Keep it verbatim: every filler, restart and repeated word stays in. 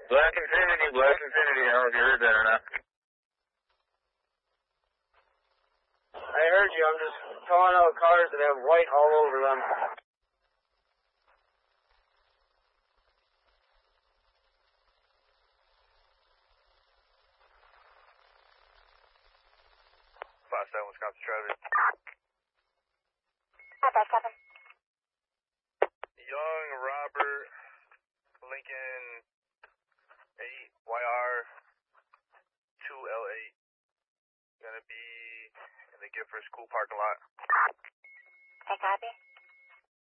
Black Infinity, Black Infinity, I don't know if you heard that or not. I heard you, I'm just calling out cars that have white all over them. five seven, Wisconsin traffic. five seven. Young Robert Lincoln eight Y R two L eight. Gonna be in the Gifford School parking lot. I copy.